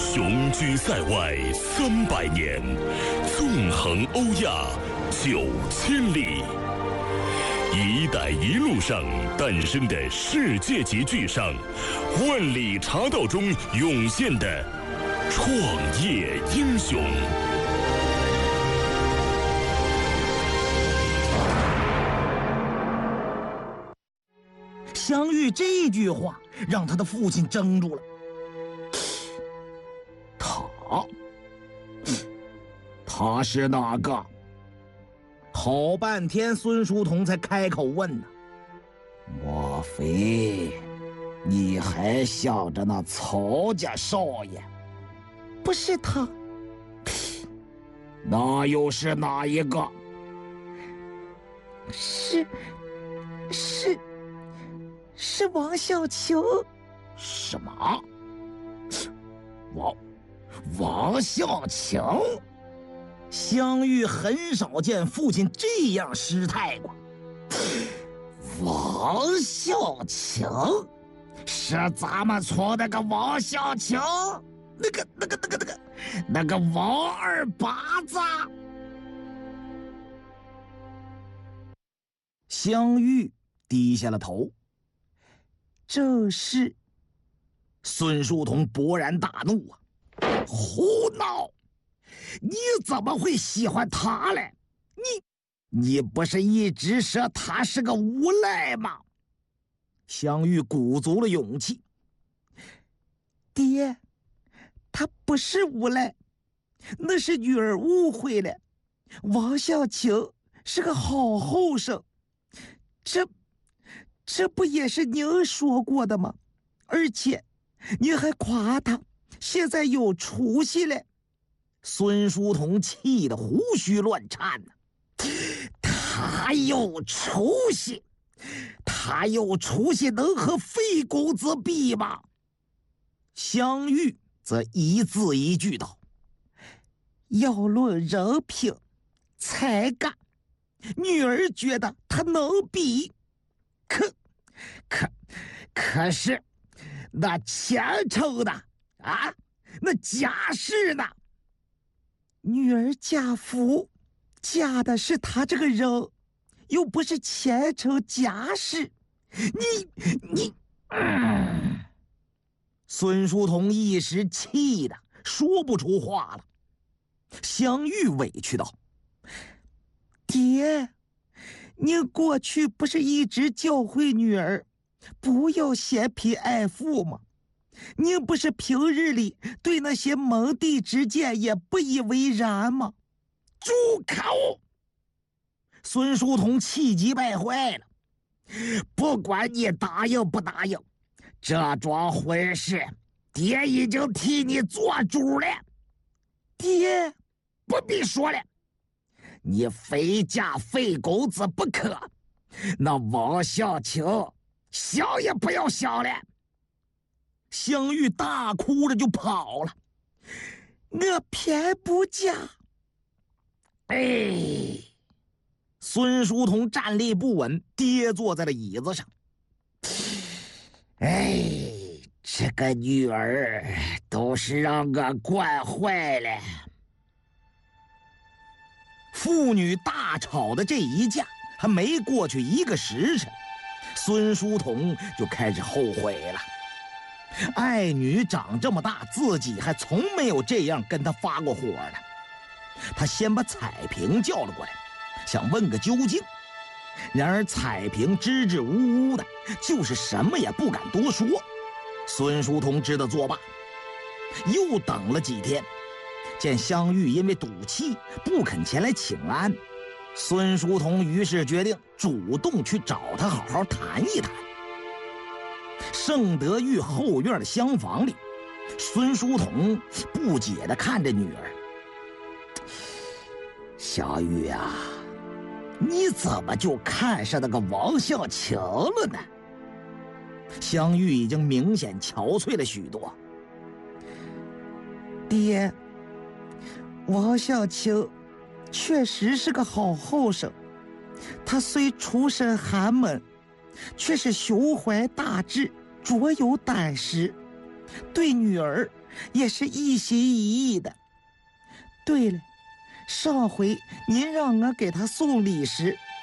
雄居塞外300年，纵横欧亚9000里。一带一路上诞生的世界级巨商，万里茶道中涌现的创业英雄。 相遇这句话让他的父亲怔住了。他是哪个？好半天，孙书同才开口问呢。 莫非你还想着那曹家少爷？ 不是他。 那又是哪一个？ 是王小球。 什么？王小晴？ 相遇很少见父亲这样失态过。 王小晴是咱们村那个王小晴，那个王二八子。 相遇低下了头。 正是。 孙书同勃然大怒啊！ 胡闹！你怎么会喜欢他嘞？你不是一直说他是个无赖吗？ 相遇鼓足了勇气。 爹，他不是无赖，那是女儿误会了。王小晴是个好后生，这不也是您说过的吗？而且您还夸他现在有出息了。 孙书同气得胡须乱颤呢。 他有出息？他有出息能和费公子比吗？ 相遇则一字一句道： 要论人品才干，女儿觉得他能比。 可是那前程呢？啊，那家世呢？ 女儿嫁福，嫁的是他这个人，又不是前程家世。你孙书同一时气得说不出话了。相遇委屈道： 爹，您过去不是一直教诲女儿不要嫌贫爱富吗？您不是平日里对那些门第之见也不以为然吗？ 住口！ 孙书同气急败坏了。 不管你答应不答应，这桩婚事爹已经替你做主了。 爹， 不必说了，你非嫁费公子不可。那王小晴想也不要想了。 相遇大哭着就跑了。 我偏不嫁。 孙书同站立不稳，跌坐在了椅子上。 这个女儿都是让我惯坏了。 父女大吵的这一架还没过去1个时辰，孙书同就开始后悔了。爱女长这么大，自己还从没有这样跟她发过火呢。他先把彩萍叫了过来，想问个究竟。然而彩萍支支吾吾的，就是什么也不敢多说。孙书同知道作罢，又等了几天，见相遇因为赌气不肯前来请安，孙书同于是决定主动去找他好好谈一谈。盛德玉后院的厢房里，孙书同不解地看着女儿。 小玉啊，你怎么就看上那个王小晴了呢？ 相遇已经明显憔悴了许多。 爹，王小晴确实是个好后生，他虽出身寒门，却是胸怀大志，卓有胆识，对女儿也是一心一意的。对了，上回您让我给他送礼时，